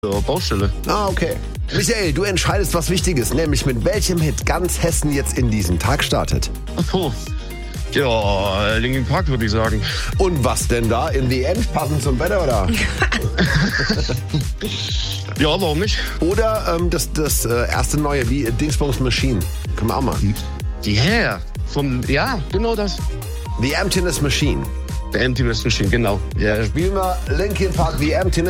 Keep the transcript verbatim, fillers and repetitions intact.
Baustelle. Ah, okay. Michael, du entscheidest was Wichtiges, nämlich mit welchem Hit ganz Hessen jetzt in diesen Tag startet. Oh. Ja, Linkin Park würde ich sagen. Und was denn da? In the End? Passend zum Wetter, oder? Ja, warum nicht? Oder ähm, das, das äh, erste neue, wie Dingsbums Machine. Können wir auch mal. Yeah. Vom, ja, genau das. The Emptiness Machine. The Emptiness Machine, genau. Yeah. Spielen wir Linkin Park, The Emptiness